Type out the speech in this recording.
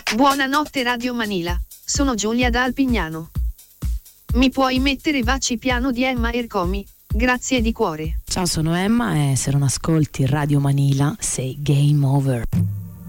Buonanotte Radio Manila, sono Giulia da Alpignano. Mi puoi mettere Baci piano di Emma Ercomi? Grazie di cuore. Ciao, sono Emma e se non ascolti Radio Manila sei game over.